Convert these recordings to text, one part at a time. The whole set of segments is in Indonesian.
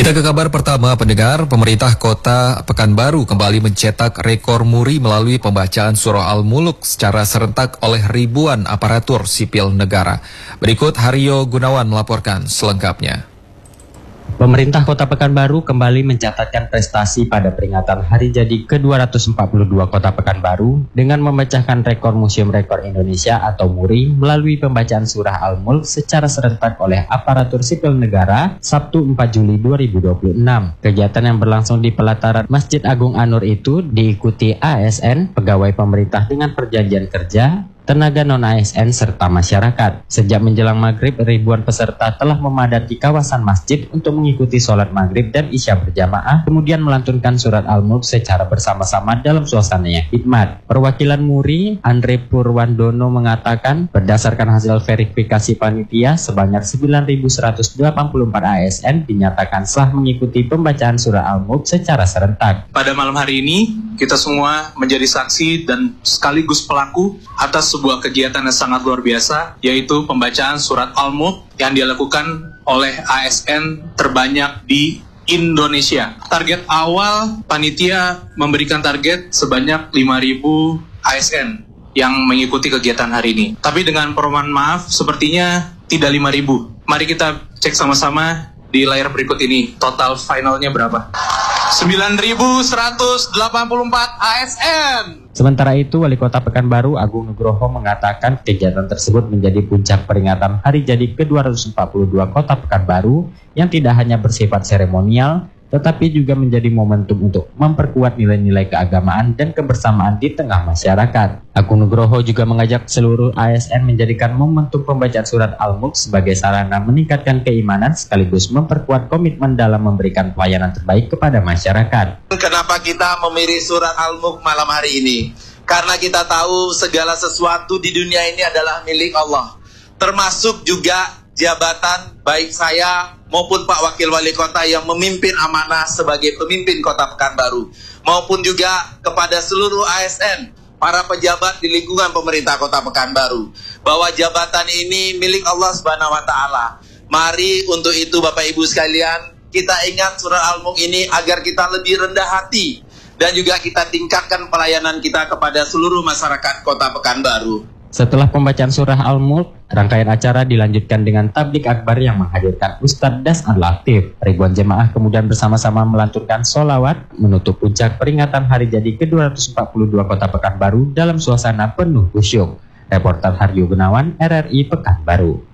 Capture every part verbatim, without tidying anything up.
Kita ke kabar pertama, pendengar. Pemerintah Kota Pekanbaru kembali mencetak rekor muri melalui pembacaan Surah Al-Mulk secara serentak oleh ribuan aparatur sipil negara. Berikut Haryo Gunawan melaporkan selengkapnya. Pemerintah Kota Pekanbaru kembali mencatatkan prestasi pada peringatan Hari Jadi ke dua ratus empat puluh dua Kota Pekanbaru dengan memecahkan rekor Museum Rekor Indonesia atau MURI melalui pembacaan Surah Al-Mulk secara serentak oleh aparatur sipil negara Sabtu empat Juli dua ribu dua puluh enam. Kegiatan yang berlangsung di pelataran Masjid Agung An-Nur itu diikuti A S N, pegawai pemerintah dengan perjanjian kerja, tenaga non-A S N, serta masyarakat. Sejak menjelang maghrib, ribuan peserta telah memadati kawasan masjid untuk mengikuti sholat maghrib dan isya berjamaah, kemudian melantunkan surat Al-Mulk secara bersama-sama dalam suasana yang hikmat. Perwakilan MURI, Andre Purwandono, mengatakan berdasarkan hasil verifikasi panitia, sebanyak sembilan ribu seratus delapan puluh empat A S N dinyatakan sah mengikuti pembacaan surah Al-Mulk secara serentak. Pada malam hari ini, kita semua menjadi saksi dan sekaligus pelaku atas sebuah kegiatan yang sangat luar biasa, yaitu pembacaan surat Al-Mulk yang dilakukan oleh A S N terbanyak di Indonesia. Target awal panitia memberikan target sebanyak lima ribu A S N yang mengikuti kegiatan hari ini. Tapi dengan permohonan maaf, sepertinya tidak lima ribu. Mari kita cek sama-sama di layar berikut ini. Total finalnya berapa? sembilan ribu seratus delapan puluh empat A S N. Sementara itu, Wali Kota Pekanbaru Agung Nugroho mengatakan kegiatan tersebut menjadi puncak peringatan Hari Jadi ke dua ratus empat puluh dua Kota Pekanbaru yang tidak hanya bersifat seremonial, tetapi juga menjadi momentum untuk memperkuat nilai-nilai keagamaan dan kebersamaan di tengah masyarakat. Agung Nugroho juga mengajak seluruh A S N menjadikan momentum pembacaan surat Al-Mulk sebagai sarana meningkatkan keimanan sekaligus memperkuat komitmen dalam memberikan pelayanan terbaik kepada masyarakat. Kenapa kita memilih surat Al-Mulk malam hari ini? Karena kita tahu segala sesuatu di dunia ini adalah milik Allah. Termasuk juga jabatan baik saya maupun Pak Wakil Wali Kota yang memimpin amanah sebagai pemimpin Kota Pekanbaru, maupun juga kepada seluruh A S N, para pejabat di lingkungan pemerintah Kota Pekanbaru, bahwa jabatan ini milik Allah Subhanahu wa Ta'ala. Mari untuk itu Bapak Ibu sekalian, kita ingat surah Al-Mulk ini agar kita lebih rendah hati dan juga kita tingkatkan pelayanan kita kepada seluruh masyarakat Kota Pekanbaru. Setelah pembacaan surah Al-Mulk, rangkaian acara dilanjutkan dengan tablik akbar yang menghadirkan Ustadz Das Al-Latif. Ribuan jemaah kemudian bersama-sama melantunkan sholawat menutup puncak peringatan Hari Jadi ke dua ratus empat puluh dua Kota Pekanbaru dalam suasana penuh khusyuk. Reporter Haryo Gunawan, R R I Pekanbaru.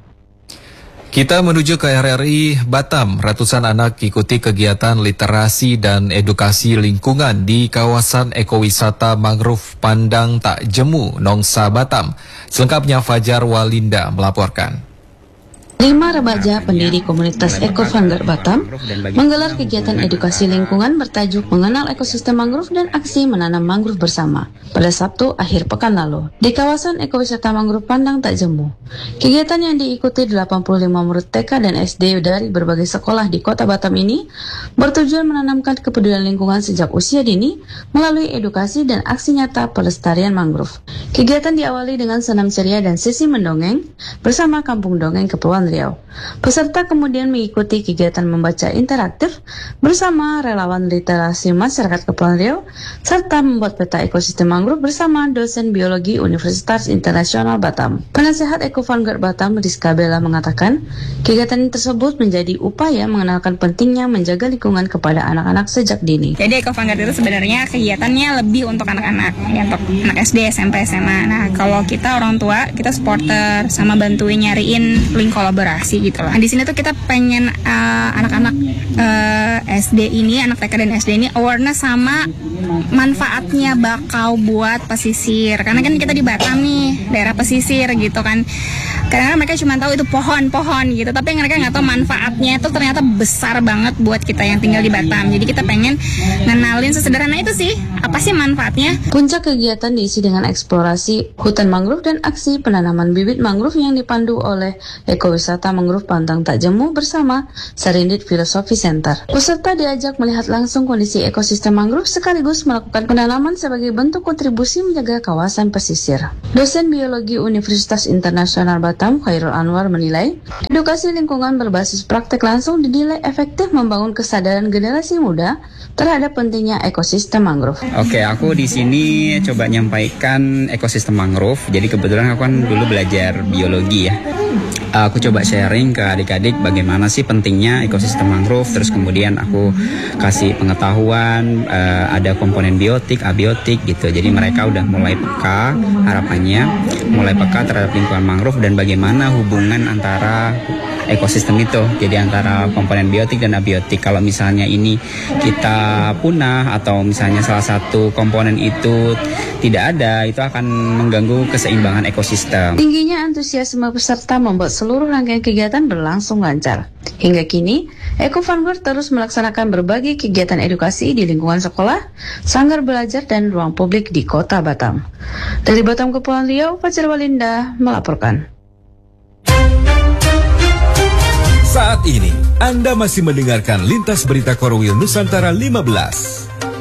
Kita menuju ke R R I Batam. Ratusan anak ikuti kegiatan literasi dan edukasi lingkungan di kawasan ekowisata mangrove Pandang Tak Jemu, Nongsa, Batam. Selengkapnya Fajar Walinda melaporkan. Lima remaja pendiri komunitas Eco Vanguard Batam menggelar kegiatan edukasi lingkungan bertajuk Mengenal Ekosistem Mangrove dan Aksi Menanam Mangrove Bersama pada Sabtu akhir pekan lalu di kawasan ekowisata mangrove Pandang Tak Jemu. Kegiatan yang diikuti delapan puluh lima murid T K dan S D dari berbagai sekolah di Kota Batam ini bertujuan menanamkan kepedulian lingkungan sejak usia dini melalui edukasi dan aksi nyata pelestarian mangrove. Kegiatan diawali dengan senam ceria dan sesi mendongeng bersama Kampung Dongeng Kepulauan Riau. Peserta kemudian mengikuti kegiatan membaca interaktif bersama relawan literasi masyarakat Kepulauan Riau serta membuat peta ekosistem mangrove bersama dosen biologi Universitas Internasional Batam. Penasehat Eco Vanguard Batam, Rizka Bella, mengatakan kegiatan tersebut menjadi upaya mengenalkan pentingnya menjaga lingkungan kepada anak-anak sejak dini. Jadi Eco Vanguard itu sebenarnya kegiatannya lebih untuk anak-anak, ya, untuk anak S D, S M P, S M A. Nah, kalau kita orang tua, kita supporter sama bantuin nyariin link kolaborasi gitu lah. Nah, di sini tuh kita pengen uh, anak-anak uh, S D ini, anak T K dan S D ini awareness sama manfaatnya bakau buat pesisir. Karena kan kita di Batam nih, daerah pesisir gitu kan. Karena mereka cuma tahu itu pohon-pohon gitu, tapi mereka nggak tahu manfaatnya itu ternyata besar banget buat kita yang tinggal di Batam. Jadi kita pengen ngenalin sesederhana itu sih, apa sih manfaatnya. Puncak kegiatan diisi dengan eksplorasi hutan mangrove dan aksi penanaman bibit mangrove yang dipandu oleh Ekowisata Mangrove Pandang Tak Jemu bersama Serindit Philosophy Center. Peserta diajak melihat langsung kondisi ekosistem mangrove sekaligus melakukan penanaman sebagai bentuk kontribusi menjaga kawasan pesisir. Dosen biologi Universitas Internasional Batam Batam, Khairul Anwar menilai, edukasi lingkungan berbasis praktek langsung dinilai efektif membangun kesadaran generasi muda terhadap pentingnya ekosistem mangrove. Oke, aku di sini coba nyampaikan ekosistem mangrove. Jadi kebetulan aku kan dulu belajar biologi ya. Aku coba sharing ke adik-adik bagaimana sih pentingnya ekosistem mangrove. Terus kemudian aku kasih pengetahuan uh, ada komponen biotik, abiotik gitu. Jadi mereka udah mulai peka, harapannya mulai peka terhadap lingkungan mangrove dan bagaimana hubungan antara ekosistem itu. Jadi antara komponen biotik dan abiotik. Kalau misalnya ini kita punah atau misalnya salah satu komponen itu tidak ada, itu akan mengganggu keseimbangan ekosistem. Tingginya antusiasme peserta membuat seluruh rangkaian kegiatan berlangsung lancar. Hingga kini, Eko Vanguard terus melaksanakan berbagai kegiatan edukasi di lingkungan sekolah, sanggar belajar, dan ruang publik di Kota Batam. Dari Batam Kepulauan Riau, Fajar Walinda melaporkan. Saat ini, Anda masih mendengarkan Lintas Berita Korwil Nusantara lima belas.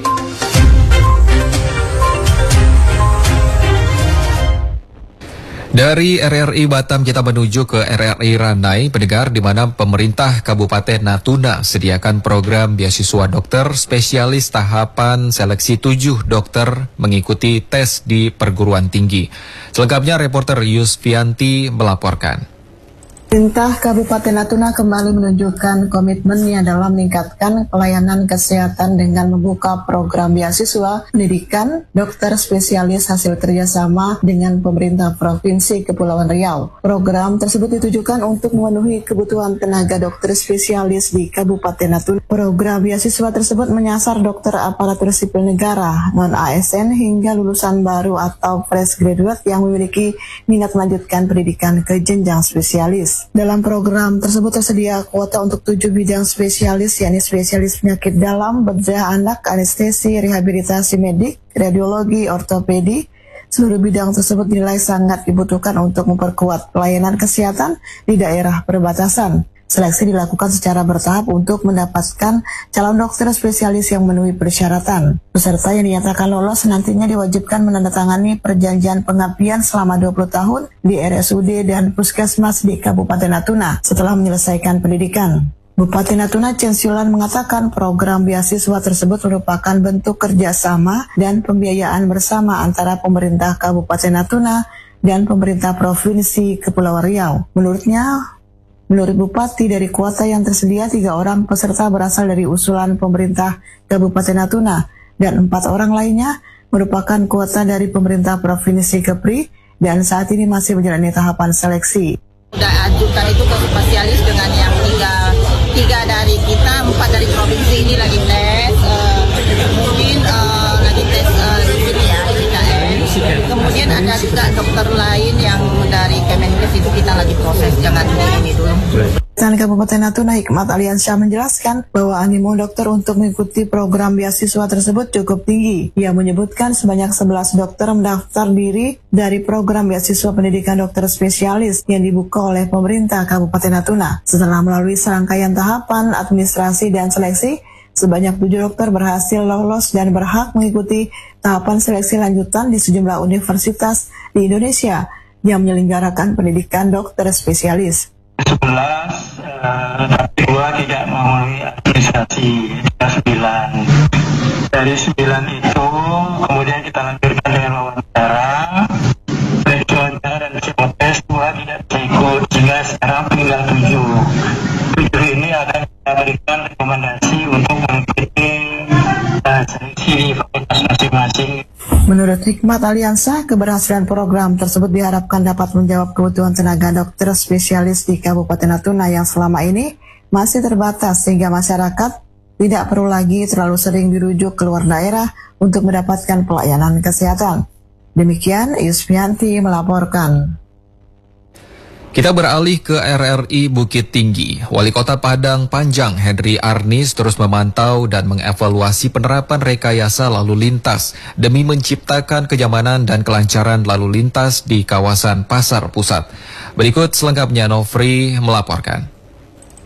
Dari R R I Batam kita menuju ke R R I Ranai, pendengar, di mana pemerintah Kabupaten Natuna sediakan program beasiswa dokter spesialis tahapan seleksi tujuh dokter mengikuti tes di perguruan tinggi. Selengkapnya reporter Yusfianti melaporkan. Pemerintah Kabupaten Natuna kembali menunjukkan komitmennya dalam meningkatkan pelayanan kesehatan dengan membuka program beasiswa pendidikan dokter spesialis hasil kerjasama dengan pemerintah Provinsi Kepulauan Riau. Program tersebut ditujukan untuk memenuhi kebutuhan tenaga dokter spesialis di Kabupaten Natuna. Program beasiswa tersebut menyasar dokter aparatur sipil negara, non-A S N hingga lulusan baru atau fresh graduate yang memiliki minat melanjutkan pendidikan ke jenjang spesialis. Dalam program tersebut tersedia kuota untuk tujuh bidang spesialis, yakni spesialis penyakit dalam, bedah anak, anestesi, rehabilitasi medik, radiologi, ortopedi. Seluruh bidang tersebut dinilai sangat dibutuhkan untuk memperkuat pelayanan kesehatan di daerah perbatasan. Seleksi dilakukan secara bertahap untuk mendapatkan calon dokter spesialis yang memenuhi persyaratan. Peserta yang dinyatakan lolos nantinya diwajibkan menandatangani perjanjian pengabdian selama dua puluh tahun di R S U D dan Puskesmas di Kabupaten Natuna setelah menyelesaikan pendidikan. Bupati Natuna Chen Siulan mengatakan program beasiswa tersebut merupakan bentuk kerjasama dan pembiayaan bersama antara pemerintah Kabupaten Natuna dan pemerintah Provinsi Kepulauan Riau. Menurutnya, Menurut Bupati, dari kuota yang tersedia, tiga orang peserta berasal dari usulan pemerintah Kabupaten Natuna dan empat orang lainnya merupakan kuota dari pemerintah Provinsi Kepri dan saat ini masih menjalani tahapan seleksi. Sudah ajukan itu ke spesialis dengan yang tiga, tiga dari kita, empat dari provinsi ini lagi tes, uh, mungkin uh, lagi tes uh, di sini ya, I K M. Kemudian ada juga dokter lain yang dari Kemenkes itu kita lagi proses, jangan ini dulu. Dan Kabupaten Natuna Hikmat Aliansyah menjelaskan bahwa animo dokter untuk mengikuti program beasiswa tersebut cukup tinggi. Ia menyebutkan sebanyak sebelas dokter mendaftar diri dari program beasiswa pendidikan dokter spesialis yang dibuka oleh pemerintah Kabupaten Natuna. Setelah melalui serangkaian tahapan administrasi dan seleksi, sebanyak tujuh dokter berhasil lolos dan berhak mengikuti tahapan seleksi lanjutan di sejumlah universitas di Indonesia yang menyelenggarakan pendidikan dokter spesialis. sebelas, uh, dua tidak memenuhi administrasi, sembilan. Dari sembilan itu, kemudian kita lanjutkan dengan wawancara. Dari wawancara dan psikotes, dua tidak bisa ikut, sehingga sekarang tinggal tujuh. Tujuh ini akan kita berikan rekomendasi untuk mengikuti uh, seleksi di fakultas masing-masing. Menurut Hikmat Aliansyah, keberhasilan program tersebut diharapkan dapat menjawab kebutuhan tenaga dokter spesialis di Kabupaten Natuna yang selama ini masih terbatas sehingga masyarakat tidak perlu lagi terlalu sering dirujuk ke luar daerah untuk mendapatkan pelayanan kesehatan. Demikian, Yusfianti melaporkan. Kita beralih ke R R I Bukit Tinggi. Wali Kota Padang Panjang Henry Arnis terus memantau dan mengevaluasi penerapan rekayasa lalu lintas demi menciptakan kenyamanan dan kelancaran lalu lintas di kawasan Pasar Pusat. Berikut selengkapnya, Nofri melaporkan.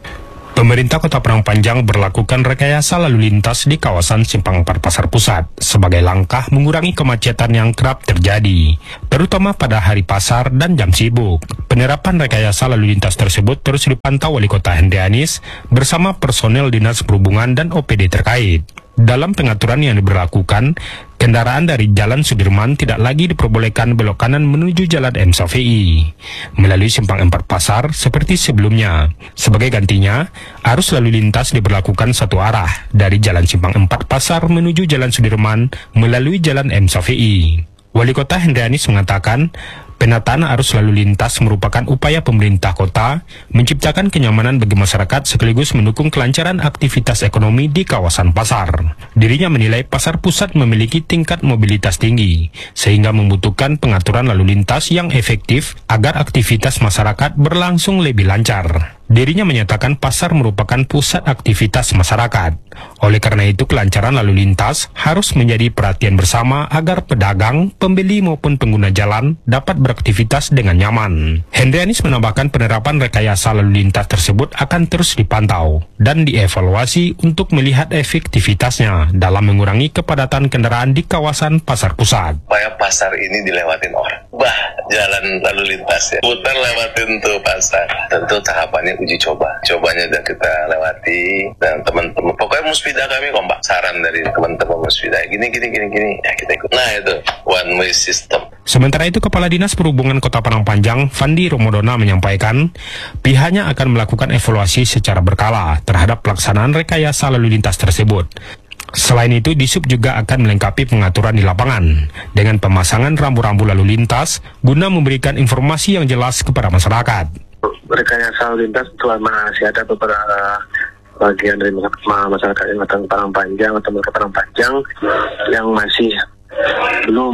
Pemerintah Kota Padang Panjang berlakukan rekayasa lalu lintas di kawasan Simpang empat Pasar Pusat sebagai langkah mengurangi kemacetan yang kerap terjadi, terutama pada hari pasar dan jam sibuk. Penerapan rekayasa lalu lintas tersebut terus dipantau Wali Kota Hendrianis bersama personel Dinas Perhubungan dan O P D terkait. Dalam pengaturan yang diberlakukan, kendaraan dari Jalan Sudirman tidak lagi diperbolehkan belok kanan menuju Jalan M Syafi'i melalui Simpang empat Pasar seperti sebelumnya. Sebagai gantinya, arus lalu lintas diberlakukan satu arah dari Jalan Simpang empat Pasar menuju Jalan Sudirman melalui Jalan M Syafi'i. Wali Kota Hendrianis mengatakan, penataan arus lalu lintas merupakan upaya pemerintah kota menciptakan kenyamanan bagi masyarakat sekaligus mendukung kelancaran aktivitas ekonomi di kawasan pasar. Dirinya menilai pasar pusat memiliki tingkat mobilitas tinggi, sehingga membutuhkan pengaturan lalu lintas yang efektif agar aktivitas masyarakat berlangsung lebih lancar. Dirinya menyatakan pasar merupakan pusat aktivitas masyarakat. Oleh karena itu, kelancaran lalu lintas harus menjadi perhatian bersama agar pedagang, pembeli maupun pengguna jalan dapat beraktivitas dengan nyaman. Hendrianis menambahkan penerapan rekayasa lalu lintas tersebut akan terus dipantau dan dievaluasi untuk melihat efektivitasnya dalam mengurangi kepadatan kendaraan di kawasan pasar pusat. Supaya pasar ini dilewatin orang. Bah, jalan lalu lintas ya. Putar lewatin tuh pasar. Tentu tahapannya uji coba. Cobanya udah kita lewati dan teman-teman, pokoknya Musbida kami kompak. Saran dari teman-teman Musbida, gini, gini, gini, gini. Ya kita ikut. Nah itu, one way system. Sementara itu, Kepala Dinas Perhubungan Kota Padang Panjang, Fandi Romodona menyampaikan, pihaknya akan melakukan evaluasi secara berkala terhadap pelaksanaan rekayasa lalu lintas tersebut. Selain itu, Disub juga akan melengkapi pengaturan di lapangan dengan pemasangan rambu-rambu lalu lintas guna memberikan informasi yang jelas kepada masyarakat. Rekayasa lalu lintas telah masih ada beberapa bagian dari masyarakat yang datang Padang Panjang atau mereka Padang Panjang yang masih belum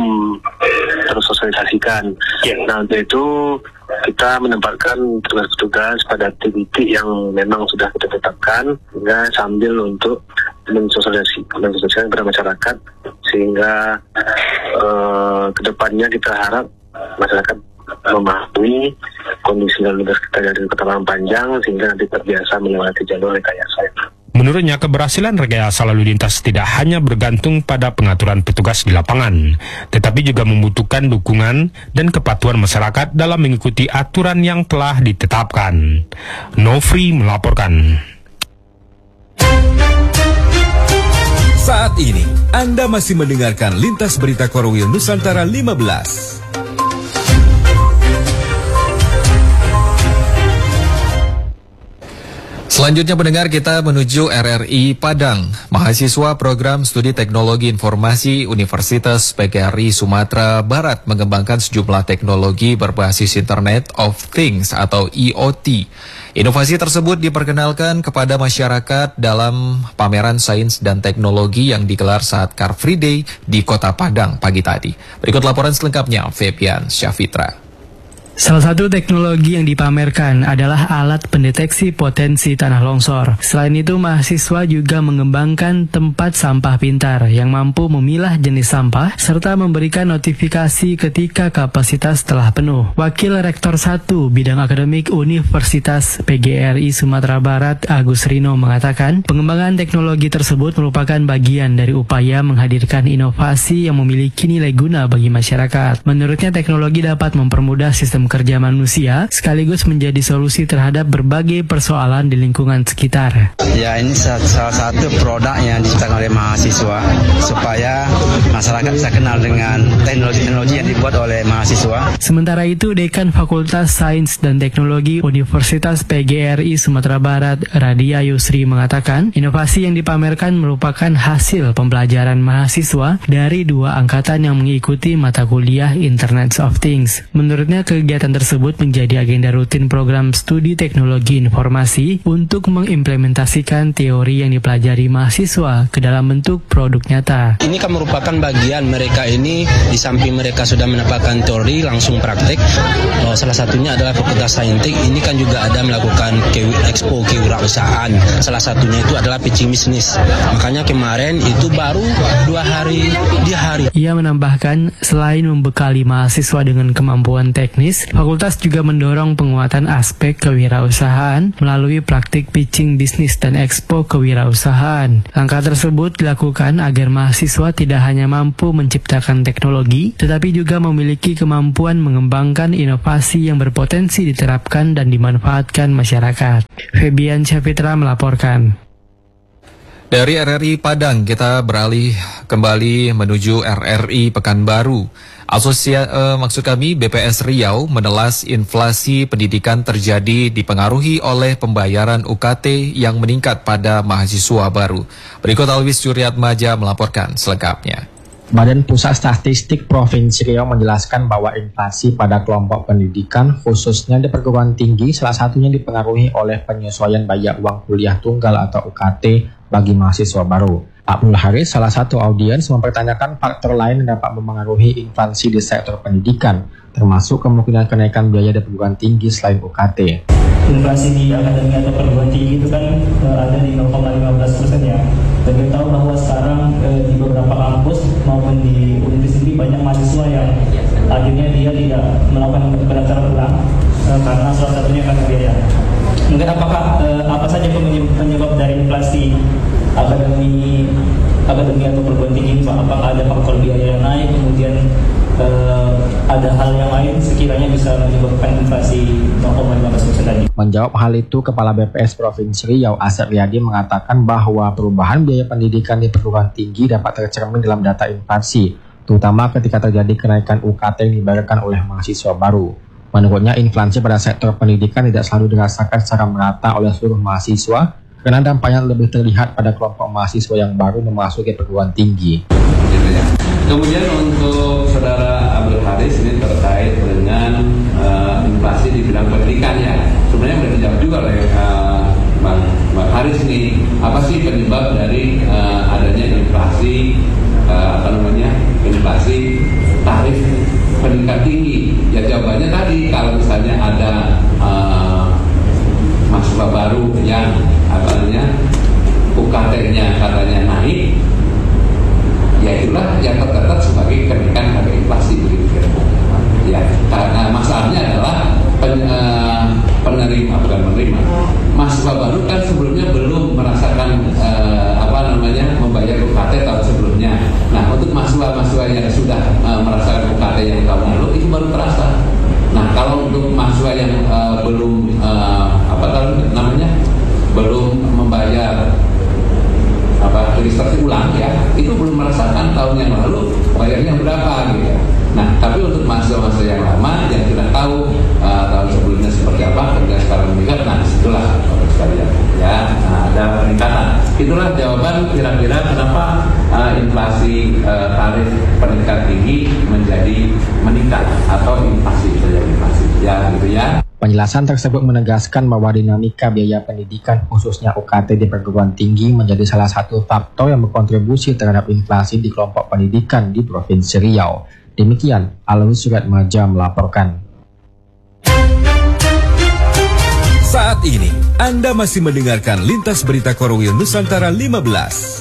tersosialisasikan. Yeah. Nah, untuk itu kita menempatkan tugas-tugas pada titik yang memang sudah kita tetapkan, sehingga sambil untuk mensosialisasikan kepada masyarakat, sehingga uh, kedepannya kita harap masyarakat memahami kondisi lalu lintas kita dari Kota Padang Panjang sehingga nanti terbiasa melewati jalur rekayasa. Menurutnya, keberhasilan rekayasa lalu lintas tidak hanya bergantung pada pengaturan petugas di lapangan, tetapi juga membutuhkan dukungan dan kepatuhan masyarakat dalam mengikuti aturan yang telah ditetapkan. Nofri melaporkan. Saat ini, Anda masih mendengarkan Lintas Berita Korwil Nusantara lima belas. Selanjutnya pendengar, kita menuju R R I Padang. Mahasiswa Program Studi Teknologi Informasi Universitas P G R I Sumatera Barat mengembangkan sejumlah teknologi berbasis Internet of Things atau I O T. Inovasi tersebut diperkenalkan kepada masyarakat dalam pameran sains dan teknologi yang digelar saat Car Free Day di Kota Padang pagi tadi. Berikut laporan selengkapnya, Febian Syafitra. Salah satu teknologi yang dipamerkan adalah alat pendeteksi potensi tanah longsor. Selain itu, mahasiswa juga mengembangkan tempat sampah pintar yang mampu memilah jenis sampah serta memberikan notifikasi ketika kapasitas telah penuh. Wakil Rektor satu Bidang Akademik Universitas P G R I Sumatera Barat, Agus Rino, mengatakan pengembangan teknologi tersebut merupakan bagian dari upaya menghadirkan inovasi yang memiliki nilai guna bagi masyarakat. Menurutnya, teknologi dapat mempermudah sistem kerja manusia sekaligus menjadi solusi terhadap berbagai persoalan di lingkungan sekitar. Ya, ini salah satu produk yang diciptakan oleh mahasiswa supaya masyarakat bisa kenal dengan teknologi-teknologi yang dibuat oleh mahasiswa. Sementara itu, Dekan Fakultas Sains dan Teknologi Universitas P G R I Sumatera Barat, Radia Yusri, mengatakan inovasi yang dipamerkan merupakan hasil pembelajaran mahasiswa dari dua angkatan yang mengikuti mata kuliah Internet of Things. Menurutnya, kegiatan Kegiatan tersebut menjadi agenda rutin program studi teknologi informasi untuk mengimplementasikan teori yang dipelajari mahasiswa ke dalam bentuk produk nyata. Ini kan merupakan bagian mereka ini, di samping mereka sudah mendapatkan teori, langsung praktek. Oh, salah satunya adalah Fakultas Saintek. Ini kan juga ada melakukan expo kewirausahaan. Salah satunya itu adalah pitching bisnis. Makanya kemarin itu baru dua hari di hari. Ia menambahkan, selain membekali mahasiswa dengan kemampuan teknis, bisnis. Fakultas juga mendorong penguatan aspek kewirausahaan melalui praktik pitching bisnis dan ekspo kewirausahaan. Langkah tersebut dilakukan agar mahasiswa tidak hanya mampu menciptakan teknologi, tetapi juga memiliki kemampuan mengembangkan inovasi yang berpotensi diterapkan dan dimanfaatkan masyarakat. Febian Syafitra melaporkan. Dari R R I Padang kita beralih kembali menuju R R I Pekanbaru. Asosia, eh, maksud kami B P S Riau menelas inflasi pendidikan terjadi dipengaruhi oleh pembayaran U K T yang meningkat pada mahasiswa baru. Berikut Alwis Suryatmaja melaporkan selengkapnya. Badan Pusat Statistik Provinsi Riau menjelaskan bahwa inflasi pada kelompok pendidikan khususnya di perguruan tinggi salah satunya dipengaruhi oleh penyesuaian biaya uang kuliah tunggal atau U K T bagi mahasiswa baru. Abdul Haris, salah satu audiens, mempertanyakan faktor lain yang dapat memengaruhi inflasi di sektor pendidikan, termasuk kemungkinan kenaikan biaya di perguruan tinggi selain U K T. Inflasi di akademi atau perguruan tinggi itu kan uh, ada di nol koma lima belas persen ya. Dan kita tahu bahwa sekarang uh, di beberapa kampus maupun di universitas ini banyak mahasiswa yang akhirnya dia tidak melakukan pendaftaran ulang uh, karena salah satunya karena biaya. Mungkin apakah uh, apa saja penyebab dari inflasi akademi akademi atau perguruan tinggi ini? Apakah ada faktor biaya yang naik, kemudian uh, ada hal yang lain sekiranya bisa menyebabkan inflasi nol koma lima belas persen tadi? Menjawab hal itu, Kepala B P S Provinsi Riau Asep Riyadi mengatakan bahwa perubahan biaya pendidikan di perguruan tinggi dapat tercermin dalam data inflasi, terutama ketika terjadi kenaikan U K T yang dibayarkan oleh mahasiswa baru. Menurutnya, inflasi pada sektor pendidikan tidak selalu dirasakan secara merata oleh seluruh mahasiswa, karena dampaknya lebih terlihat pada kelompok mahasiswa yang baru memasuki perguruan tinggi. Gitu ya. Kemudian untuk Saudara Abdul Haris ini terkait dengan uh, inflasi di bidang pendidikan ya. Sebenarnya sudah dijawab juga oleh uh, Bang, Bang Haris ini. Apa sih penyebab dari uh, adanya inflasi uh, apa namanya inflasi tarif pendidikan tinggi? Ya jawabannya tadi, kalau misalnya ada uh, mahasiswa baru yang apa namanya U K T-nya katanya naik, ya itulah yang tercatat sebagai kenaikan harga inflasi begitu kira. Ya, karena masalahnya adalah pen, uh, penerima bukan penerima. Mahasiswa baru kan sebelumnya belum merasakan uh, apa namanya membayar U K T tahun sebelumnya. Nah, untuk mahasiswa-mahasiswa yang sudah uh, merasakan U K T yang tahun lalu itu baru terasa. Nah, kalau untuk mahasiswa yang uh, belum uh, apa tahun namanya belum membayar apa registrasi ulang ya, itu belum merasakan tahun yang lalu bayarnya berapa gitu. Nah, tapi untuk mahasiswa-mahasiswa yang lama yang sudah tahu uh, tahun sebelumnya seperti apa, kemudian sekarang meningkat, nah disitulah sekalian ya, nah, ada peningkatan. Itulah jawaban kira-kira kenapa uh, inflasi uh, tarif pendidikan tinggi menjadi meningkat atau inflasi terjadi inflasi ya gitu ya. Penjelasan tersebut menegaskan bahwa dinamika biaya pendidikan khususnya U K T di perguruan tinggi menjadi salah satu faktor yang berkontribusi terhadap inflasi di kelompok pendidikan di Provinsi Riau. Demikian, Alwis Suryatmaja melaporkan. Saat ini, Anda masih mendengarkan Lintas Berita Korwil Nusantara lima belas.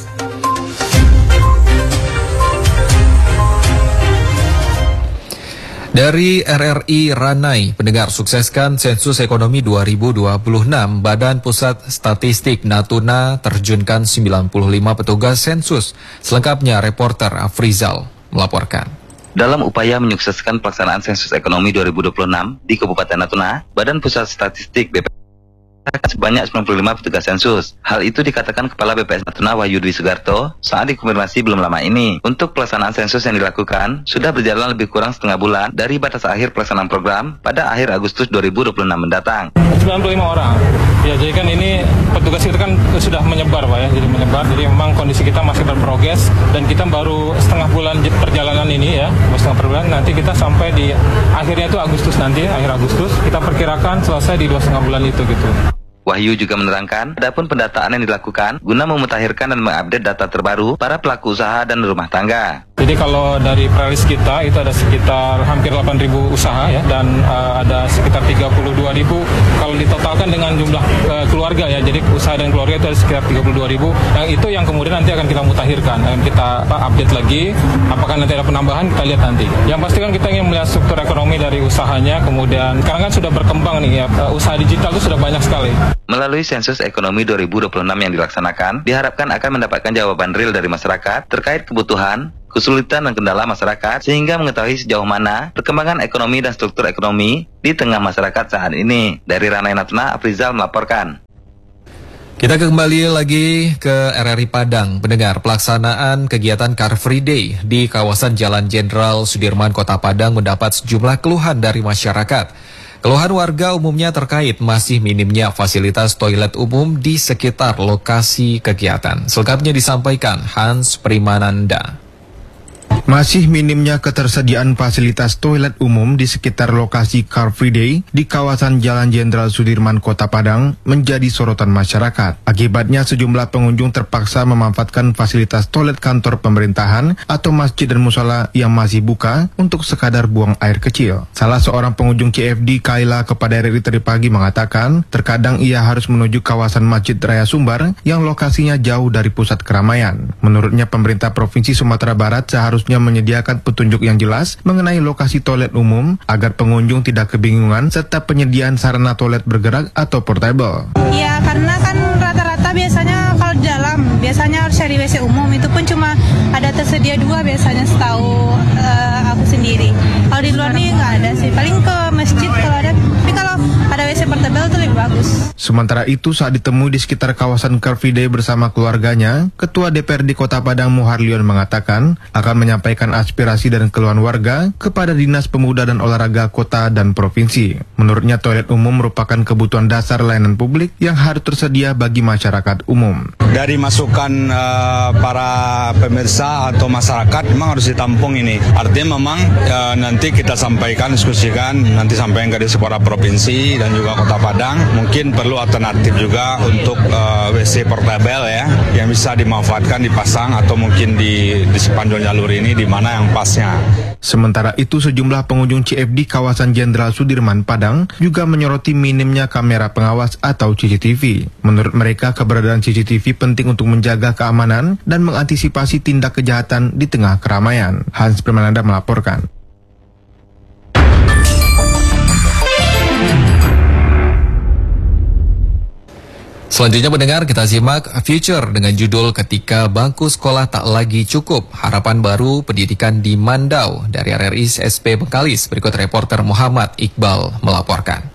Dari R R I Ranai, pendengar, sukseskan sensus ekonomi dua ribu dua puluh enam, Badan Pusat Statistik Natuna terjunkan sembilan puluh lima petugas sensus. Selengkapnya reporter Afrizal melaporkan. Dalam upaya menyukseskan pelaksanaan sensus ekonomi dua ribu dua puluh enam di Kabupaten Natuna, Badan Pusat Statistik B P S sebanyak sembilan puluh lima petugas sensus. Hal itu dikatakan Kepala B P S Natuna Wahyu Dwi Sugarto saat dikonfirmasi belum lama ini. Untuk pelaksanaan sensus yang dilakukan sudah berjalan lebih kurang setengah bulan dari batas akhir pelaksanaan program pada akhir Agustus dua ribu dua puluh enam mendatang. sembilan puluh lima orang. Ya, jadi kan ini petugas itu kan sudah menyebar Pak ya, jadi menyebar. Jadi memang kondisi kita masih berprogres dan kita baru setengah bulan perjalanan ini ya, setengah bulan. Nanti kita sampai di akhirnya itu Agustus nanti, akhir Agustus. Kita perkirakan selesai di dua setengah bulan itu gitu. Wahyu juga menerangkan, adapun pendataan yang dilakukan guna memutakhirkan dan mengupdate data terbaru para pelaku usaha dan rumah tangga. Jadi kalau dari prelis kita itu ada sekitar hampir delapan ribu usaha ya, dan uh, ada sekitar tiga puluh dua ribu kalau ditotalkan dengan jumlah uh, keluarga ya. Jadi usaha dan keluarga itu ada sekitar tiga puluh dua ribu. Yang itu yang kemudian nanti akan kita mutakhirkan, akan kita apa, update lagi. Apakah nanti ada penambahan, kita lihat nanti. Yang pasti kan kita ingin melihat struktur ekonomi dari usahanya, kemudian sekarang kan sudah berkembang nih ya, uh, usaha digital itu sudah banyak sekali. Melalui sensus ekonomi dua ribu dua puluh enam yang dilaksanakan, diharapkan akan mendapatkan jawaban real dari masyarakat terkait kebutuhan, kesulitan dan kendala masyarakat, sehingga mengetahui sejauh mana perkembangan ekonomi dan struktur ekonomi di tengah masyarakat saat ini. Dari Ranai Natuna, Afrizal melaporkan. Kita kembali lagi ke R R I Padang. Pendengar, pelaksanaan kegiatan Car Free Day di kawasan Jalan Jenderal Sudirman, Kota Padang mendapat sejumlah keluhan dari masyarakat. Keluhan warga umumnya terkait masih minimnya fasilitas toilet umum di sekitar lokasi kegiatan. Selengkapnya disampaikan Hans Primananda. Masih minimnya ketersediaan fasilitas toilet umum di sekitar lokasi Car Free Day di kawasan Jalan Jenderal Sudirman, Kota Padang menjadi sorotan masyarakat. Akibatnya sejumlah pengunjung terpaksa memanfaatkan fasilitas toilet kantor pemerintahan atau masjid dan musala yang masih buka untuk sekadar buang air kecil. Salah seorang pengunjung C F D, Kaila, kepada R R I tadi pagi mengatakan, terkadang ia harus menuju kawasan Masjid Raya Sumbar yang lokasinya jauh dari pusat keramaian. Menurutnya, pemerintah Provinsi Sumatera Barat seharusnya menyediakan petunjuk yang jelas mengenai lokasi toilet umum agar pengunjung tidak kebingungan, serta penyediaan sarana toilet bergerak atau portable. Iya, karena kan rata-rata biasanya kalau di dalam biasanya harus cari W C umum, itu pun cuma ada tersedia dua biasanya setahu uh, aku sendiri. Kalau di luar nih nggak ada sih, paling ke masjid kalau ada, tapi kalau ada W C portable itu lebih bagus. Sementara itu, saat ditemui di sekitar kawasan Car Free Day bersama keluarganya, Ketua D P R D Kota Padang Muharlion mengatakan akan menyampaikan aspirasi dan keluhan warga kepada Dinas Pemuda dan Olahraga Kota dan Provinsi. Menurutnya, toilet umum merupakan kebutuhan dasar layanan publik yang harus tersedia bagi masyarakat umum. Dari masukan uh, para pemirsa atau masyarakat memang harus ditampung ini. Artinya memang uh, nanti kita sampaikan, diskusikan, nanti sampaikan ke Dispora Provinsi dan juga Kota Padang. Mungkin perlu alternatif juga untuk uh, W C portable ya, yang bisa dimanfaatkan, dipasang atau mungkin di, di sepanjang jalur ini di mana yang pasnya. Sementara itu, sejumlah pengunjung C F D kawasan Jenderal Sudirman Padang juga menyoroti minimnya kamera pengawas atau C C T V. Menurut mereka, keberadaan C C T V penting untuk menjaga keamanan dan mengantisipasi tindak kejahatan di tengah keramaian. Hans Primananda melaporkan. Selanjutnya mendengar, kita simak Future dengan judul Ketika Bangku Sekolah Tak Lagi Cukup, Harapan Baru Pendidikan di Mandau. Dari R R I S P Bengkalis, berikut reporter Muhammad Iqbal melaporkan.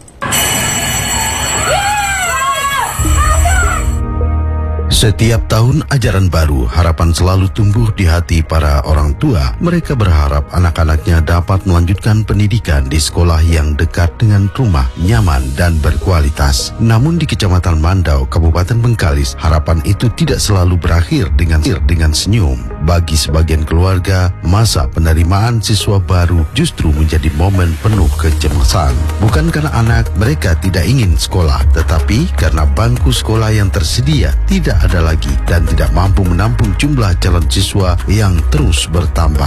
Setiap tahun ajaran baru, harapan selalu tumbuh di hati para orang tua. Mereka berharap anak-anaknya dapat melanjutkan pendidikan di sekolah yang dekat dengan rumah, nyaman dan berkualitas. Namun di Kecamatan Mandau, Kabupaten Bengkalis, harapan itu tidak selalu berakhir dengan dengan senyum. Bagi sebagian keluarga, masa penerimaan siswa baru justru menjadi momen penuh kecemasan. Bukan karena anak mereka tidak ingin sekolah, tetapi karena bangku sekolah yang tersedia tidak ada ada lagi dan tidak mampu menampung jumlah calon siswa yang terus bertambah.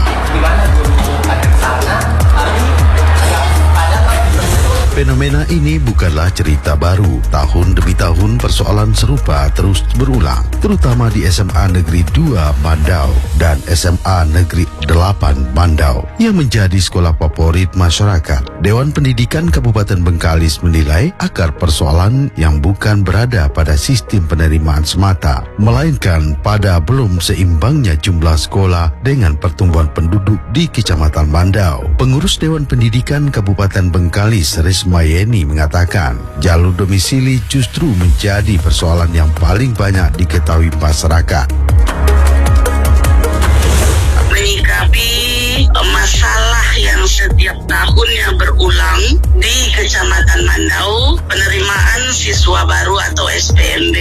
Fenomena ini bukanlah cerita baru. Tahun demi tahun persoalan serupa terus berulang, terutama di S M A Negeri dua Mandau dan S M A Negeri delapan Mandau yang menjadi sekolah favorit masyarakat. Dewan Pendidikan Kabupaten Bengkalis menilai akar persoalan yang bukan berada pada sistem penerimaan semata, melainkan pada belum seimbangnya jumlah sekolah dengan pertumbuhan penduduk di Kecamatan Mandau. Pengurus Dewan Pendidikan Kabupaten Bengkalis, Mayeni, mengatakan jalur domisili justru menjadi persoalan yang paling banyak diketahui masyarakat. Menyikapi masalah yang setiap tahunnya berulang di Kecamatan Mandau, penerimaan siswa baru atau S P M B